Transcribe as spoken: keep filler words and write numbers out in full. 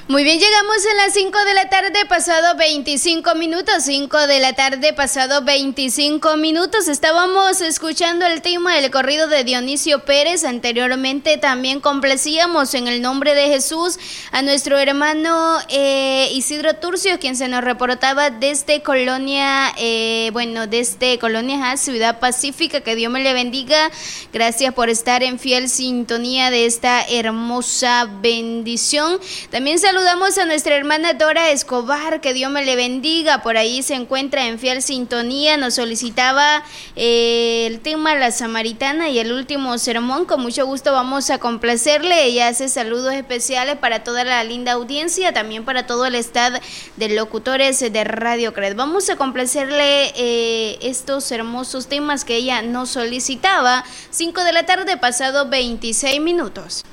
Muy bien, llegamos a las cinco de la tarde, pasado veinticinco minutos, cinco de la tarde, pasado veinticinco minutos. Estábamos escuchando el tema del corrido de Dionisio Pérez. Anteriormente también complacíamos en el nombre de Jesús a nuestro hermano eh, Isidro Turcio, quien se nos reportaba desde Colonia, eh, bueno, desde Colonia A, Ciudad Pacífica. Que Dios me le bendiga. Gracias por estar en fiel sintonía de esta hermosa bendición. También saludamos a nuestra hermana Dora Escobar, que Dios me le bendiga, por ahí se encuentra en fiel sintonía, nos solicitaba eh, el tema La Samaritana y el último sermón. Con mucho gusto vamos a complacerle. Ella hace saludos especiales para toda la linda audiencia, también para todo el staff de locutores de Radio Cred. Vamos a complacerle eh, estos hermosos temas que ella nos solicitaba. Cinco de la tarde, pasado veintiséis minutos.